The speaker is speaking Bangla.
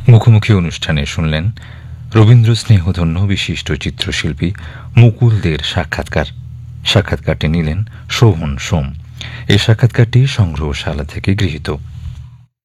মুখোমুখি অনুষ্ঠানে শুনলেন রবীন্দ্র স্নেহধন্য বিশিষ্ট চিত্রশিল্পী মুকুল দের সাক্ষাৎকারটি নিলেন শোভন সোম। এই সাক্ষাৎকারটি সংগ্রহশালা থেকে গৃহীত।